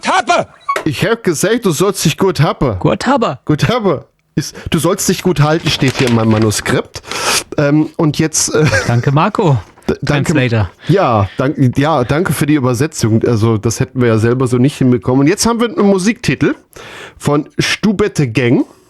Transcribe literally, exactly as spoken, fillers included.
Habe! Ich hab gesagt, du sollst dich gut haben. Gut haben. Gut haben. Ist, du sollst dich gut halten, steht hier in meinem Manuskript. Ähm, und jetzt... Äh, Danke, Marco. d- danke, Translator. ja, dank, ja, danke für die Übersetzung. Also das hätten wir ja selber so nicht hinbekommen. Und jetzt haben wir einen Musiktitel von Stubette Gang.